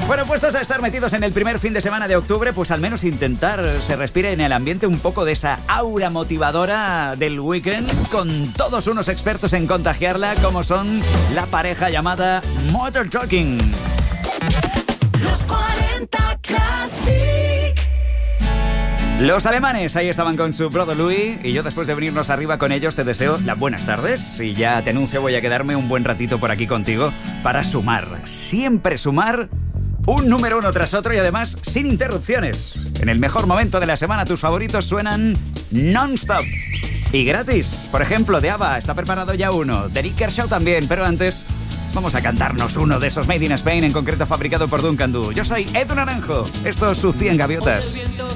Bueno, puestos a estar metidos en el primer fin de semana de octubre, pues al menos intentar se respire en el ambiente un poco de esa aura motivadora del weekend, con todos unos expertos en contagiarla, como son la pareja llamada Modern Talking. Los 40 Classic. Los alemanes ahí estaban con su Brother Louis, y yo, después de venirnos arriba con ellos, te deseo las buenas tardes y ya te anuncio, voy a quedarme un buen ratito por aquí contigo para sumar, siempre sumar, un número uno tras otro y además sin interrupciones. En el mejor momento de la semana tus favoritos suenan non-stop y gratis. Por ejemplo, de ABBA está preparado ya uno, de Nick Kershaw también, pero antes vamos a cantarnos uno de esos Made in Spain, en concreto fabricado por Duncan Du. Yo soy Edu Naranjo, esto es Su 100 Gaviotas.